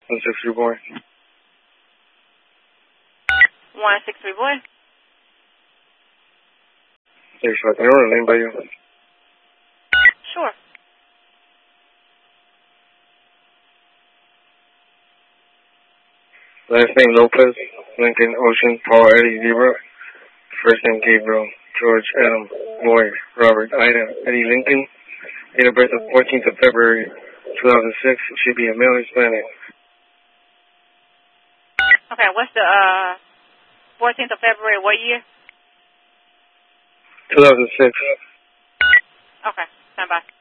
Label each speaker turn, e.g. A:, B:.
A: 163 born.
B: 163 born?
A: Yes, sir. Can I run a name by you?
B: Sure.
A: Last name Lopez, Lincoln, Ocean, Paul, Eddie, Zebra. First name Gabriel, George, Adam, Lloyd, Robert, Ida, Eddie, Lincoln. Date of birth of 14th of February, 2006. It should be a male Hispanic.
B: Okay, what's the 14th of February, what year?
A: 2006.
B: Okay, stand by.